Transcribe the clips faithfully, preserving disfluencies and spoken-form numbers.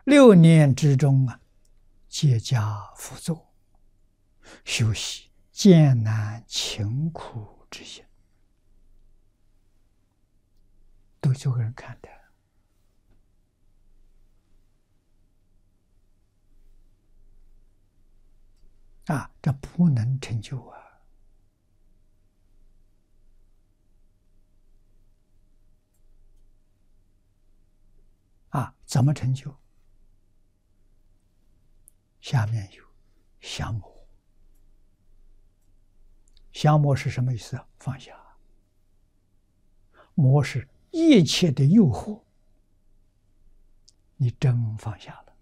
六年之中啊，皆加辅佐，修习艰难勤苦之心，都做给人看的。啊，这不能成就啊！啊，怎么成就？下面有降魔。降魔是什么意思？放下。魔是一切的诱惑，你真放下了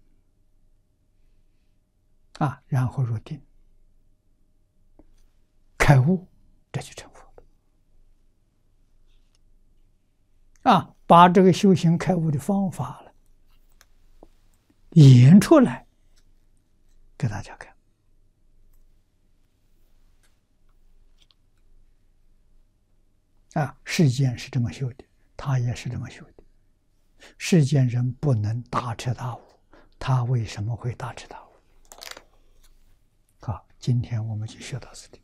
啊，然后入定，开悟，这就成佛了。啊，把这个修行开悟的方法了演出来给大家看。啊，世间是这么修的，他也是这么修的。世间人不能大彻大悟，他为什么会大彻大悟？好，今天我们就学到这里。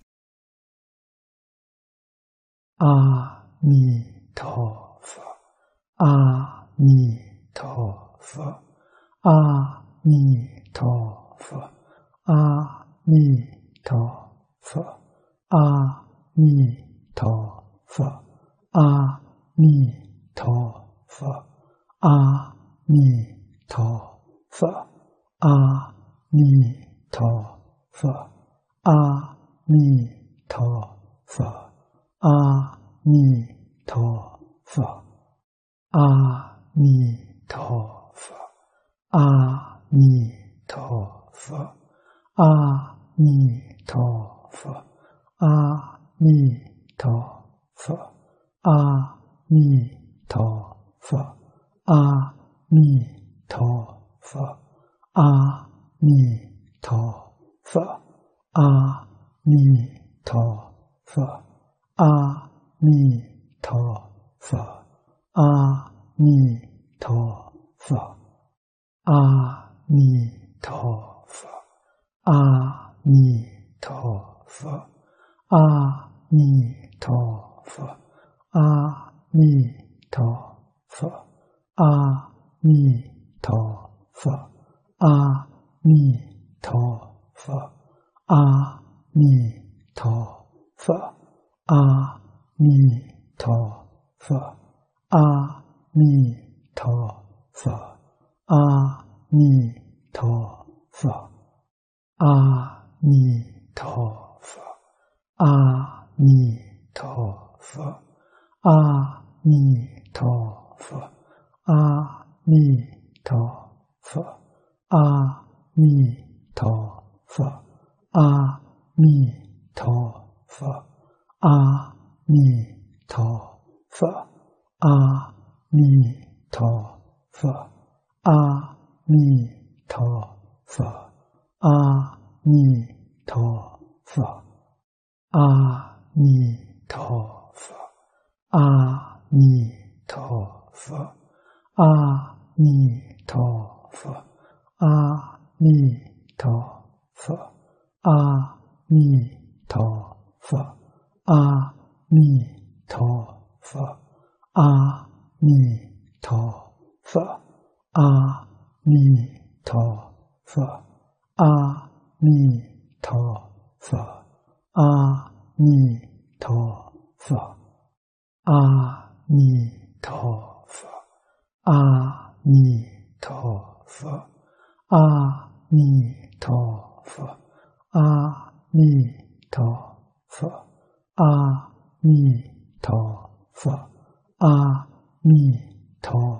阿弥陀佛，阿弥陀佛，阿弥陀佛，阿弥陀佛，阿弥陀佛，阿弥陀佛，阿弥陀佛，阿弥陀佛，阿弥陀佛。阿弥陀佛，阿弥陀佛，阿弥陀佛，阿弥陀佛，阿弥陀佛，阿弥陀佛，阿弥陀佛，阿弥陀佛，阿弥陀佛。阿弥陀佛，阿弥陀佛，阿弥陀佛，阿弥陀佛，阿弥陀佛，阿弥陀佛，阿弥陀佛，阿弥陀佛，阿弥陀佛。阿弥陀佛，阿弥陀佛，阿弥陀佛，阿弥陀佛，阿弥陀佛，阿弥陀佛，阿弥陀佛，阿弥陀佛，阿弥陀佛。阿弥陀佛，阿弥陀佛，阿弥陀佛，阿弥陀佛，阿弥陀佛，阿弥陀佛，阿弥陀佛，阿弥陀佛，阿弥陀佛。阿弥陀佛，阿弥陀佛，阿弥陀佛，阿弥陀佛，阿弥陀佛，阿弥陀佛，阿弥陀佛，阿弥陀佛，阿弥陀佛。阿弥陀佛，阿弥陀